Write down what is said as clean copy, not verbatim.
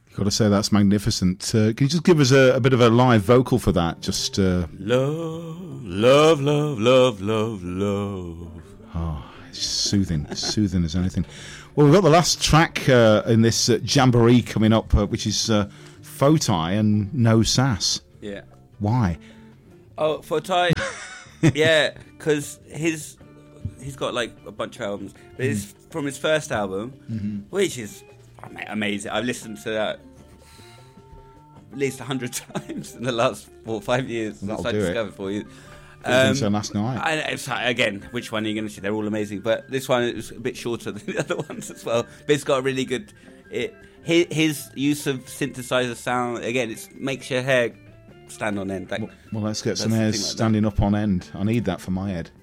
Got to say that's magnificent. Can you just give us a bit of a live vocal for that? Just love, love, love, love, love, love. Oh, it's soothing as anything. Well, we've got the last track in this jamboree coming up, which is Fotai and No Sass. Yeah. Why? Oh, Fotai. Yeah, because he's got like a bunch of albums. But it's from his first album, which is amazing. I've listened to that at least 100 times in the last 4 or 5 years since I discovered for you. So last night. Again, which one are you going to see? They're all amazing, but this one is a bit shorter than the other ones as well. But it's got a really good. His use of synthesizer sound again. It makes your hair stand on end. Well, let's get some hairs standing up on end. I need that for my head.